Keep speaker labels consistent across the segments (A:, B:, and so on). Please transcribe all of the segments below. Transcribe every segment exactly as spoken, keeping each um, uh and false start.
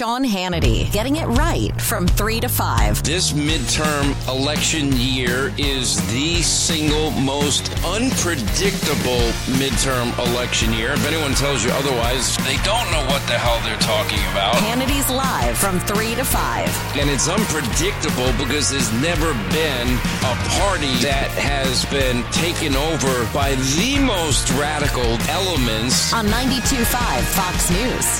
A: Sean Hannity, getting it right from three to five.
B: This midterm election year is the single most unpredictable midterm election year. If anyone tells you otherwise, they don't know what the hell they're talking about.
A: Hannity's Live from three to five.
B: And it's unpredictable because there's never been a party that has been taken over by the most radical elements.
A: On ninety-two point five Fox News.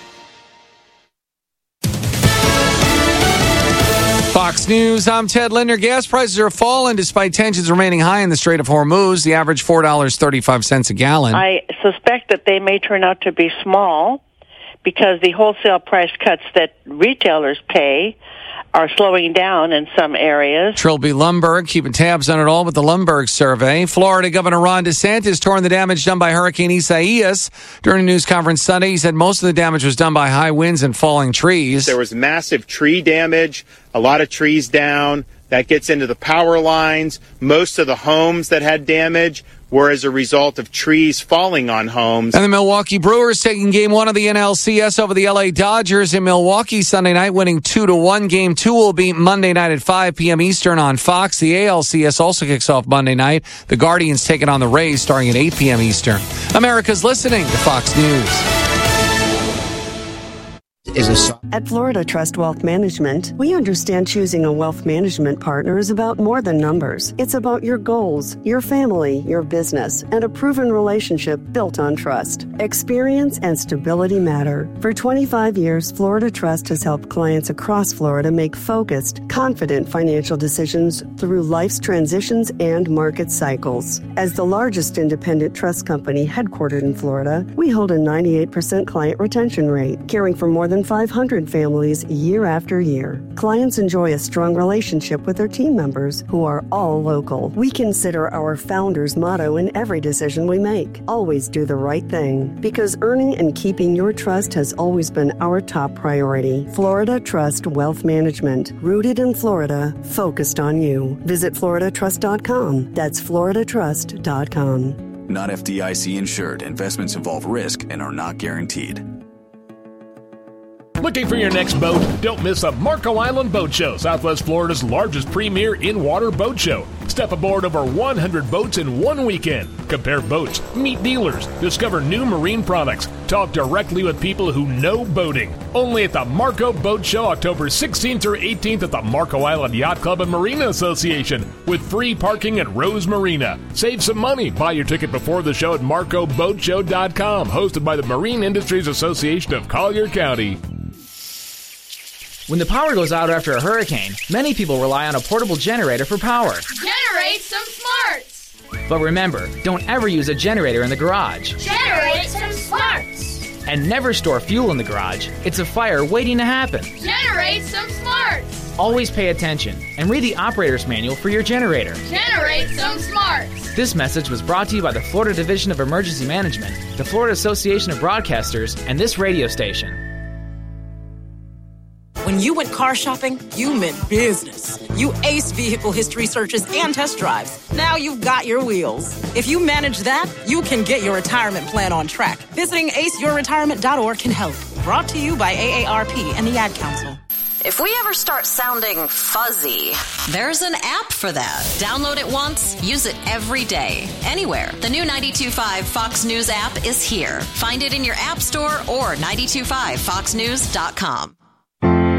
C: Fox News, I'm Ted Linder. Gas prices are falling despite tensions remaining high in the Strait of Hormuz. The average four dollars and thirty-five cents a gallon.
D: I suspect that they may turn out to be small because the wholesale price cuts that retailers pay are slowing down in some areas.
C: Trilby Lumberg keeping tabs on it all with the Lumberg survey. Florida Governor Ron DeSantis touring the damage done by Hurricane Isaias. During a news conference Sunday, he said most of the damage was done by high winds and falling trees.
E: There was massive tree damage, a lot of trees down. That gets into the power lines. Most of the homes that had damage were as a result of trees falling on homes.
C: And the Milwaukee Brewers taking game one of the N L C S over the L A Dodgers in Milwaukee Sunday night, winning two to one. Game two will be Monday night at five p.m. Eastern on Fox. The A L C S also kicks off Monday night. The Guardians taking on the Rays starting at eight p.m. Eastern. America's listening to Fox News.
F: At Florida Trust Wealth Management, we understand choosing a wealth management partner is about more than numbers. It's about your goals, your family, your business, and a proven relationship built on trust. Experience and stability matter. For twenty-five years, Florida Trust has helped clients across Florida make focused, confident financial decisions through life's transitions and market cycles. As the largest independent trust company headquartered in Florida, we hold a ninety-eight percent client retention rate, caring for more than five hundred families year after year. Clients enjoy a strong relationship with their team members who are all local. We consider our founders' motto in every decision we make: always do the right thing, because earning and keeping your trust has always been our top priority. Florida Trust Wealth Management, rooted in Florida, focused on you. Visit florida trust dot com. That's florida trust dot com.
G: Not F D I C insured. Investments involve risk and are not guaranteed.
H: Looking for your next boat? Don't miss the Marco Island Boat Show, Southwest Florida's largest premier in-water boat show. Step aboard over one hundred boats in one weekend. Compare boats, meet dealers, discover new marine products, talk directly with people who know boating. Only at the Marco Boat Show, October sixteenth through eighteenth at the Marco Island Yacht Club and Marina Association, with free parking at Rose Marina. Save some money. Buy your ticket before the show at marco boat show dot com, hosted by the Marine Industries Association of Collier County.
I: When the power goes out after a hurricane, many people rely on a portable generator for power.
J: Generate some smarts!
I: But remember, don't ever use a generator in the garage.
J: Generate some smarts!
I: And never store fuel in the garage. It's a fire waiting to happen.
J: Generate some smarts!
I: Always pay attention and read the operator's manual for your generator.
J: Generate some smarts!
I: This message was brought to you by the Florida Division of Emergency Management, the Florida Association of Broadcasters, and this radio station.
K: When you went car shopping, you meant business. You aced vehicle history searches and test drives. Now you've got your wheels. If you manage that, you can get your retirement plan on track. Visiting ace your retirement dot org can help. Brought to you by A A R P and the Ad Council.
A: If we ever start sounding fuzzy, there's an app for that. Download it once, use it every day, anywhere. The new ninety-two point five Fox News app is here. Find it in your app store or nine two five fox news dot com.